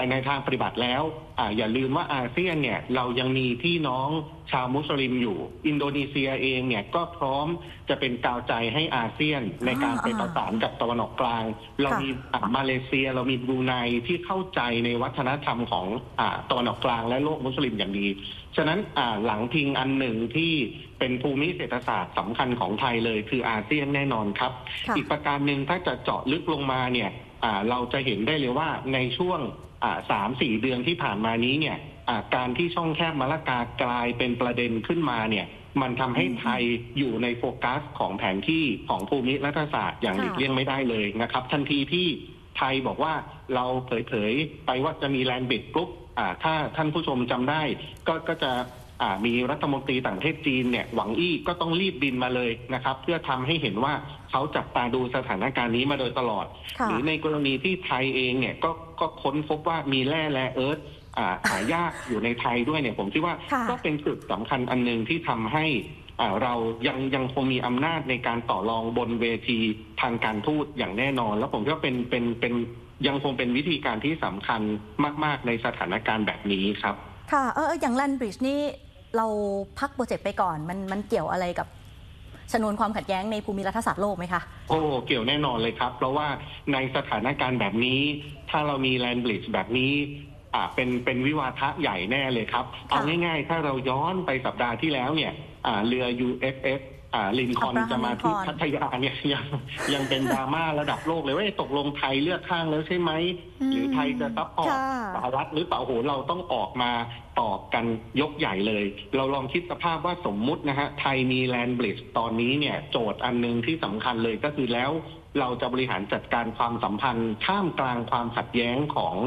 ในทางปฏิบัติแล้วอย่าลืมว่าอาเซียนเนี่ยเรายังมีพี่น้องชาวมุสลิมอยู่อินโดนีเซียเองเนี่ยก็พร้อมจะเป็นกาวใจให้อาเซียนในการไปประสานกับตะวันออกกลางเรามีมาเลเซียเรามีบรูไนที่เข้าใจในวัฒนธรรมของตะวันออกกลางและโลกมุสลิมอย่างดีฉะนั้นหลังพิงอันหนึ่งที่เป็นภูมิเศรษฐศาสตร์สำคัญของไทยเลยคืออาเซียนแน่นอนครับอีกประการหนึ่งถ้าจะเจาะลึกลงมาเนี่ยเราจะเห็นได้เลยว่าในช่วง3-4 เดือนที่ผ่านมานี้เนี่ยการที่ช่องแคบมะละกากลายเป็นประเด็นขึ้นมาเนี่ยมันทำให้ไทยอยู่ในโฟกัสของแผนที่ของภูมิรัฐศาสตร์อย่างหลีกเลี่ยงไม่ได้เลยนะครับทันทีที่ไทยบอกว่าเราเผยไปว่าจะมีแลนด์บิดปุ๊บถ้าท่านผู้ชมจำได้ก็จะมีรัฐมนตรีต่างประเทศจีนเนี่ยหวังอี้ก็ต้องรีบบินมาเลยนะครับเพื่อทำให้เห็นว่าเขาจับตาดูสถานการณ์นี้มาโดยตลอดหรือในกรณีที่ไทยเองเนี่ยก็ค้นพบว่ามีแร่เอิร์ธหายากอยู่ในไทยด้วยเนี่ยผมคิดว่าก็เป็นจุดสำคัญอันนึงที่ทำให้เรายังคงมีอำนาจในการต่อรองบนเวทีทางการทูตอย่างแน่นอนแล้วผมคิดว่าเป็นยังคงเป็นวิธีการที่สำคัญมากๆในสถานการณ์แบบนี้ครับค่ะอย่างแลนบริดจ์นี่เราพักโปรเจกต์ไปก่อนมันเกี่ยวอะไรกับชนวนความขัดแย้งในภูมิรัฐศาสตร์โลกไหมคะเกี่ยวแน่นอนเลยครับเพราะว่าในสถานการณ์แบบนี้ถ้าเรามีแลนบริดจ์แบบนี้เป็นวิวาทะใหญ่แน่เลยครับเอาง่ายๆถ้าเราย้อนไปสัปดาห์ที่แล้วเนี่ยเรือ USS ลินคอล์นจะมาที่พัทยาเนี่ยยังเป็นดราม่าระดับโลกเลยว่าตกลงไทยเลือกข้างแล้วใช่ไหมหรือไทยจะซัพพอร์ตสหรัฐหรือเปล่าโหเราต้องออกมาตอบกันยกใหญ่เลยเราลองคิดสภาพว่าสมมุตินะฮะไทยมีแลนด์บริดจ์ตอนนี้เนี่ยโจทย์อันนึงที่สำคัญเลยก็คือแล้วเราจะบริหารจัดการความสัมพันธ์ท่ามกลางความขัดแย้งของ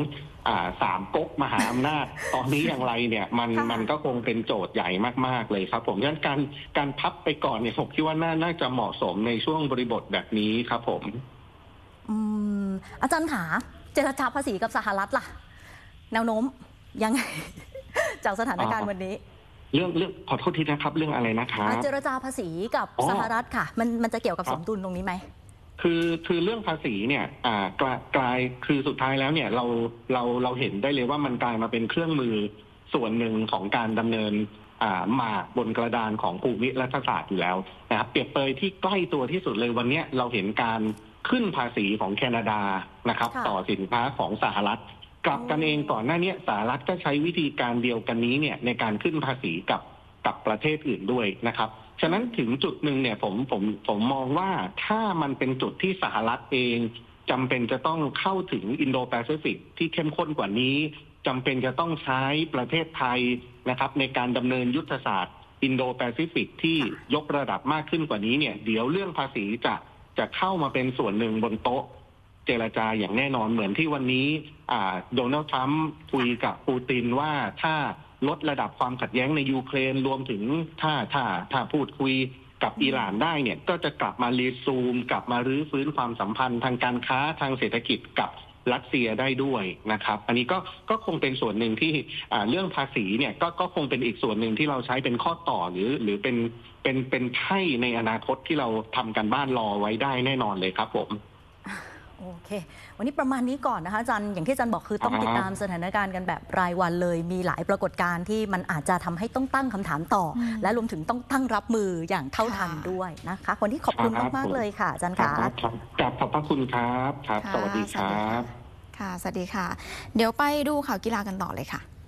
3 ก๊กมหาอำนาจตอนนี้อย่างไรเนี่ยมันก็คงเป็นโจทย์ใหญ่มากๆเลยครับผมงั้นการพับไปก่อนเนี่ยผมคิดว่าน่าจะเหมาะสมในช่วงบริบทแบบนี้ครับผมอาจารย์ขาเจรจาภาษีกับสหรัฐล่ะแนวโน้มยังไง จากสถานการณ์วันนี้เรื่องขอโทษทีนะครับเรื่องอะไรนะคะเจรจาภาษีกับสหรัฐค่ะมันจะเกี่ยวกับสมดุลตรงนี้ไหมคือเรื่องภาษีเนี่ยกลายคือสุดท้ายแล้วเนี่ยเราเห็นได้เลยว่ามันกลายมาเป็นเครื่องมือส่วนหนึ่งของการดำเนินหมากบนกระดานของภูมิรัฐศาสตร์อยู่แล้วนะครับเปรียบเปยที่ใกล้ตัวที่สุดเลยวันนี้เราเห็นการขึ้นภาษีของแคนาดานะครับต่อสินค้าของสหรัฐกลับกันเองก่อนหน้านี้สหรัฐก็ใช้วิธีการเดียวกันนี้เนี่ยในการขึ้นภาษีกับประเทศอื่นด้วยนะครับฉะนั้นถึงจุดหนึ่งเนี่ยผมมองว่าถ้ามันเป็นจุดที่สหรัฐเองจำเป็นจะต้องเข้าถึงอินโดแปซิฟิกที่เข้มข้นกว่านี้จำเป็นจะต้องใช้ประเทศไทยนะครับในการดำเนินยุทธศาสตร์อินโดแปซิฟิกที่ยกระดับมากขึ้นกว่านี้เนี่ยเดี๋ยวเรื่องภาษีจะเข้ามาเป็นส่วนหนึ่งบนโต๊ะเจรจาอย่างแน่นอนเหมือนที่วันนี้โดนัลด์ทรัมป์คุยกับปูตินว่าถ้าลดระดับความขัดแย้งในยูเครนรวมถึงถ้าพูดคุยกับอิหร่านได้เนี่ยก็จะกลับมารีซูมกลับมารื้อฟื้นความสัมพันธ์ทางการค้าทางเศรษฐกิจกับรัสเซียได้ด้วยนะครับอันนี้ก็คงเป็นส่วนหนึ่งที่เรื่องภาษีเนี่ยก็คงเป็นอีกส่วนหนึ่งที่เราใช้เป็นข้อต่อหรือเป็นไพ่ในอนาคตที่เราทำกันบ้านรอไว้ได้แน่นอนเลยครับผมโอเควันนี้ประมาณนี้ก่อนนะคะอาจารย์อย่างที่อาจารย์บอกคือต้องติดตามสถานการณ์กันแบบรายวันเลยมีหลายปรากฏการณ์ที่มันอาจจะทำให้ต้องตั้งคำถามต่อและรวมถึงต้องตั้งรับมืออย่างเท่าทันด้วยนะคะวันนี้ขอบคุณมากๆเลยค่ะอาจารย์ค่ะขอบพระคุณครับสวัสดีครับค่ะสวัสดีค่ะเดี๋ยวไปดูข่าวกีฬากันต่อเลยค่ะ